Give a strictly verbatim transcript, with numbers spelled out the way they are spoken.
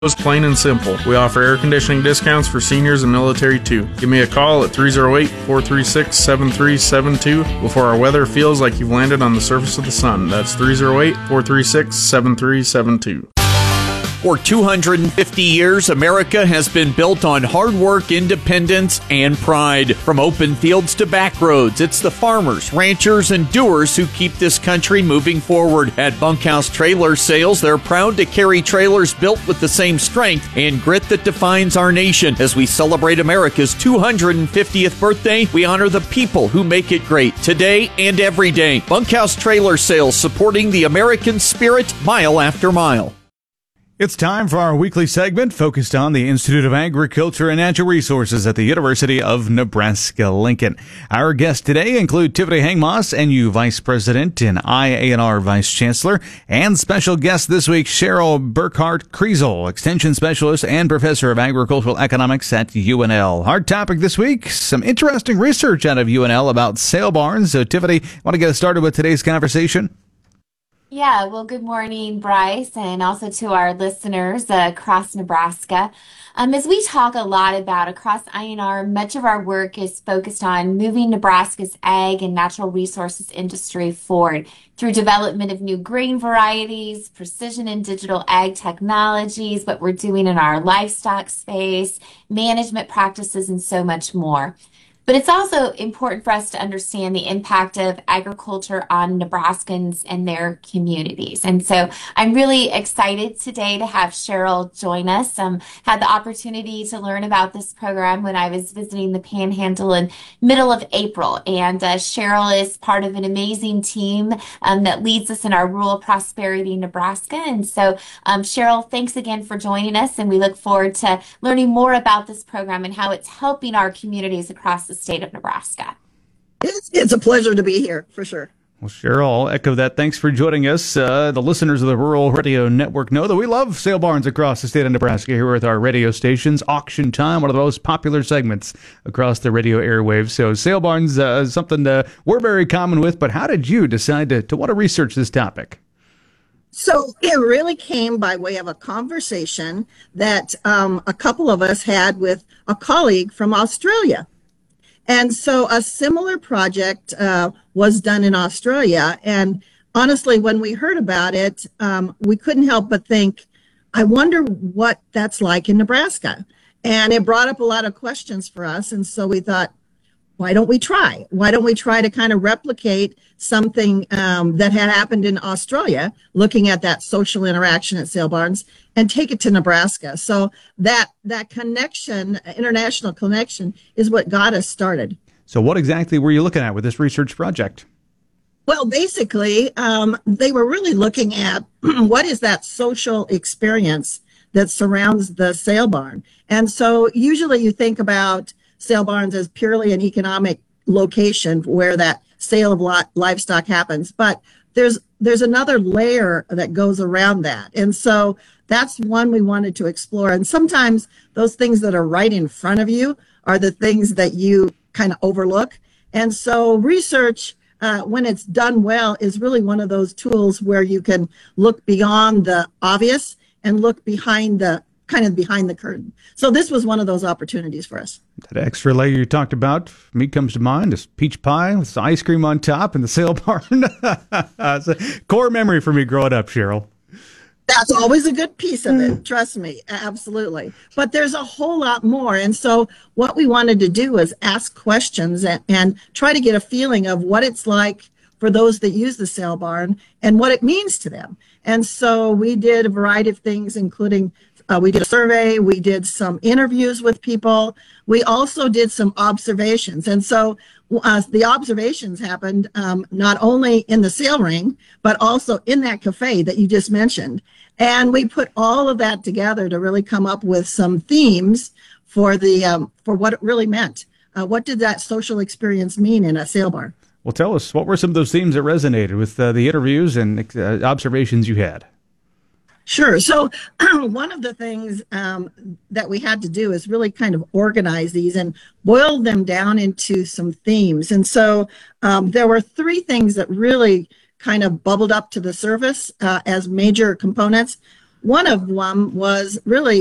It's plain and simple. We offer air conditioning discounts for seniors and military too. Give me a call at three oh eight, four three six, seven three seven two before our weather feels like you've landed on the surface of the sun. That's three oh eight, four three six, seven three seven two. For two hundred fifty years, America has been built on hard work, independence, and pride. From open fields to back roads, it's the farmers, ranchers, and doers who keep this country moving forward. At Bunkhouse Trailer Sales, they're proud to carry trailers built with the same strength and grit that defines our nation. As we celebrate America's two hundred fiftieth birthday, we honor the people who make it great today and every day. Bunkhouse Trailer Sales, supporting the American spirit mile after mile. It's time for our weekly segment focused on the Institute of Agriculture and Natural Resources at the University of Nebraska-Lincoln. Our guests today include Tiffany Hangmoss, N U Vice President and I A and R Vice Chancellor, and special guest this week, Cheryl Burkhart-Kriesel, Extension Specialist and Professor of Agricultural Economics at U N L. Our topic this week, some interesting research out of U N L about sale barns. So, Tiffany, want to get us started with today's conversation? Yeah, well, good morning, Bryce, and also to our listeners uh, across Nebraska. Um, as we talk a lot about across I N R, much of our work is focused on moving Nebraska's ag and natural resources industry forward through development of new grain varieties, precision and digital ag technologies, what we're doing in our livestock space, management practices, and so much more. But it's also important for us to understand the impact of agriculture on Nebraskans and their communities. And so I'm really excited today to have Cheryl join us. Um, had the opportunity to learn about this program when I was visiting the Panhandle in middle of April. And uh, Cheryl is part of an amazing team um, that leads us in our Rural Prosperity Nebraska. And so um, Cheryl, thanks again for joining us. And we look forward to learning more about this program and how it's helping our communities across the state of Nebraska. It's, it's a pleasure to be here, for sure. Well, Cheryl, I'll echo that. Thanks for joining us. Uh, the listeners of the Rural Radio Network know that we love sale barns across the state of Nebraska here with our radio stations. Auction Time, one of the most popular segments across the radio airwaves. So sale barns uh, is something uh, we're very common with, but how did you decide to, to want to research this topic? So it really came by way of a conversation that um, a couple of us had with a colleague from Australia. And so a similar project uh, was done in Australia. And honestly, when we heard about it, um, we couldn't help but think, I wonder what that's like in Nebraska. And it brought up a lot of questions for us. And so we thought, why don't we try? Why don't we try to kind of replicate something um, that had happened in Australia, looking at that social interaction at sale barns, and take it to Nebraska? So that that connection, international connection, is what got us started. So what exactly were you looking at with this research project? Well, basically, um, they were really looking at what is that social experience that surrounds the sale barn. And so usually you think about sale barns as purely an economic location where that sale of lot, livestock happens. But there's there's another layer that goes around that. And so that's one we wanted to explore. And sometimes those things that are right in front of you are the things that you kind of overlook. And so research, uh, when it's done well, is really one of those tools where you can look beyond the obvious and look behind the kind of behind the curtain. So this was one of those opportunities for us. That extra layer you talked about, me comes to mind, is peach pie with some ice cream on top and the sale barn. It's a core memory for me growing up, Cheryl. That's always a good piece of it. Trust me. Absolutely. But there's a whole lot more. And so what we wanted to do is ask questions and, and try to get a feeling of what it's like for those that use the sale barn and what it means to them. And so we did a variety of things, including uh, we did a survey, we did some interviews with people. We also did some observations. And so uh, the observations happened um, not only in the sale ring, but also in that cafe that you just mentioned. And we put all of that together to really come up with some themes for the um, for what it really meant. Uh, what did that social experience mean in a sale barn? Well, tell us, what were some of those themes that resonated with uh, the interviews and uh, observations you had? Sure. So one of the things um, that we had to do is really kind of organize these and boil them down into some themes. And so um, there were three things that really kind of bubbled up to the surface uh, as major components. one of them was really